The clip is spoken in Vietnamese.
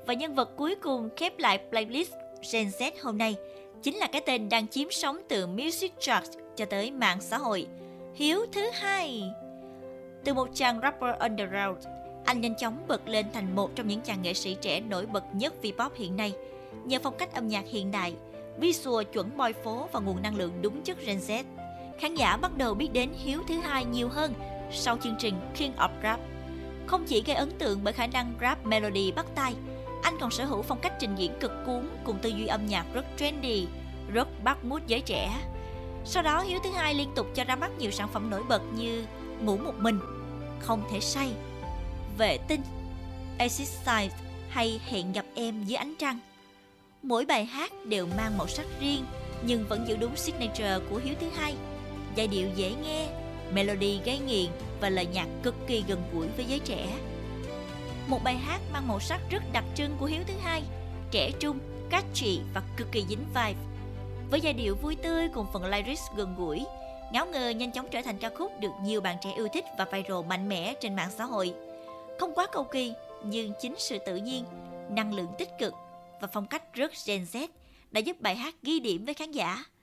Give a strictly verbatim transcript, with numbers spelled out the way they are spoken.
Và nhân vật cuối cùng khép lại playlist Gen Z hôm nay chính là cái tên đang chiếm sóng từ music chart cho tới mạng xã hội, Hiếu thứ hai. Từ một chàng rapper underground, anh nhanh chóng bật lên thành một trong những chàng nghệ sĩ trẻ nổi bật nhất V-pop hiện nay, nhờ phong cách âm nhạc hiện đại, visual chuẩn boy phố và nguồn năng lượng đúng chất Gen Z. Khán giả bắt đầu biết đến Hiếu thứ hai nhiều hơn sau chương trình King of Rap. Không chỉ gây ấn tượng bởi khả năng rap melody bắt tai, anh còn sở hữu phong cách trình diễn cực cuốn cùng tư duy âm nhạc rất trendy, rất bắt mood giới trẻ. Sau đó Hiếu thứ hai liên tục cho ra mắt nhiều sản phẩm nổi bật như Ngủ một mình, Không thể say, Vệ tinh, Exercise hay Hẹn gặp em dưới ánh trăng. Mỗi bài hát đều mang màu sắc riêng nhưng vẫn giữ đúng signature của Hiếu thứ hai. Giai điệu dễ nghe, melody gây nghiện và lời nhạc cực kỳ gần gũi với giới trẻ. Một bài hát mang màu sắc rất đặc trưng của Hiếu thứ hai, trẻ trung, catchy và cực kỳ dính vibe. Với giai điệu vui tươi cùng phần lyrics gần gũi, Ngáo Ngơ nhanh chóng trở thành ca khúc được nhiều bạn trẻ yêu thích và viral mạnh mẽ trên mạng xã hội. Không quá cầu kỳ, nhưng chính sự tự nhiên, năng lượng tích cực và phong cách rất Gen Z đã giúp bài hát ghi điểm với khán giả.